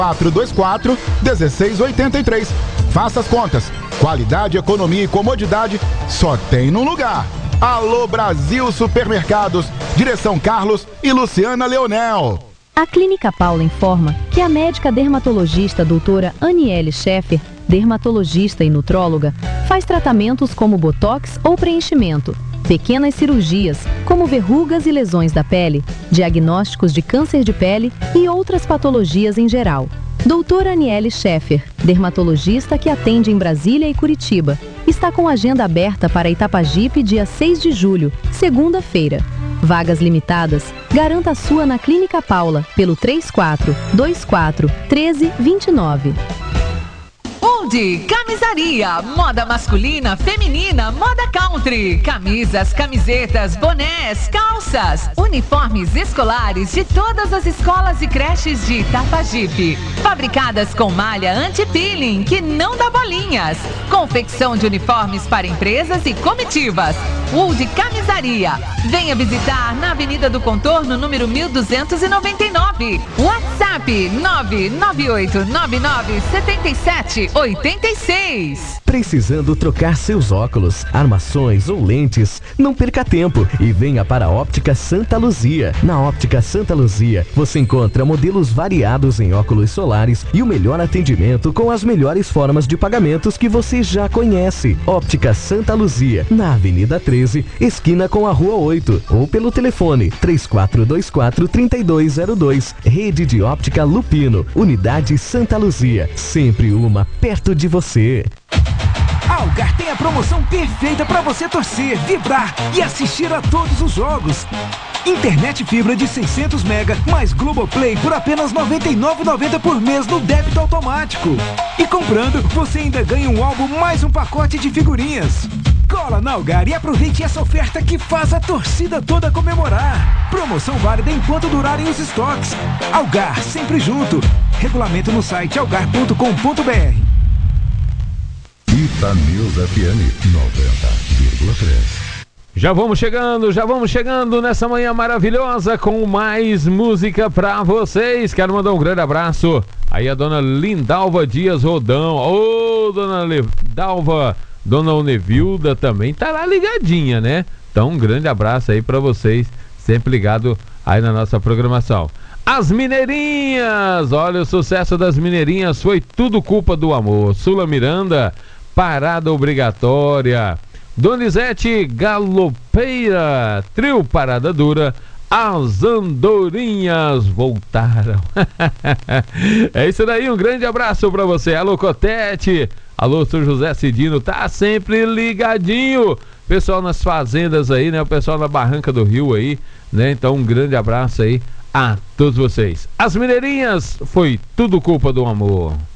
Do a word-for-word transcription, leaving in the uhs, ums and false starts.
quatro dois quatro, um seis oito três. Faça as contas. Qualidade, economia e comodidade só tem num lugar. Alô Brasil Supermercados. Direção Carlos e Luciana Leonel. A Clínica Paula informa que a médica dermatologista doutora Aniele Scheffer, dermatologista e nutróloga, faz tratamentos como botox ou preenchimento, pequenas cirurgias, como verrugas e lesões da pele, diagnósticos de câncer de pele e outras patologias em geral. Doutora Aniele Scheffer, dermatologista que atende em Brasília e Curitiba, está com agenda aberta para Itapajipe dia seis de julho, segunda-feira. Vagas limitadas. Garanta a sua na Clínica Paula pelo três quatro dois quatro, um três dois nove. Undi Camisaria, moda masculina, feminina, moda country, camisas, camisetas, bonés, calças, uniformes escolares de todas as escolas e creches de Itapajipe, fabricadas com malha anti-peeling que não dá bolinhas, confecção de uniformes para empresas e comitivas. Undi Camisaria, venha visitar na Avenida do Contorno, número mil duzentos e noventa e nove, WhatsApp nove nove oito nove nove sete sete oito seis. Precisando trocar seus óculos, armações ou lentes? Não perca tempo e venha para a Óptica Santa Luzia. Na Óptica Santa Luzia, você encontra modelos variados em óculos solares e o melhor atendimento com as melhores formas de pagamentos que você já conhece. Óptica Santa Luzia, na Avenida treze, esquina com a Rua oito, ou pelo telefone três quatro dois quatro, três dois zero dois. Rede de Óptica Lupino, Unidade Santa Luzia, sempre uma perto de você. A Algar tem a promoção perfeita para você torcer, vibrar e assistir a todos os jogos. Internet fibra de seiscentos mega mais Globoplay por apenas noventa e nove reais e noventa centavos por mês no débito automático. E comprando, você ainda ganha um álbum mais um pacote de figurinhas. Cola na Algar e aproveite essa oferta que faz a torcida toda comemorar. Promoção válida enquanto durarem os estoques. Algar, sempre junto. Regulamento no site algar ponto com ponto br. Itanews F M noventa vírgula três. Já vamos chegando, já vamos chegando nessa manhã maravilhosa com mais música pra vocês. Quero mandar um grande abraço aí a dona Lindalva Dias Rodão. Ô, oh, dona Lindalva, dona Onevilda também tá lá ligadinha, né? Então um grande abraço aí pra vocês, sempre ligado aí na nossa programação. As Mineirinhas, olha, o sucesso das Mineirinhas foi tudo culpa do amor. Sula Miranda, Parada Obrigatória. Donizete Galopeira, Trio Parada Dura. As Andorinhas voltaram. É isso daí, um grande abraço pra você. Alô Cotete, alô São José Cidino, tá sempre ligadinho. Pessoal nas fazendas aí, né? O pessoal na Barranca do Rio aí, né? Então um grande abraço aí a todos vocês. As Mineirinhas, foi tudo culpa do amor.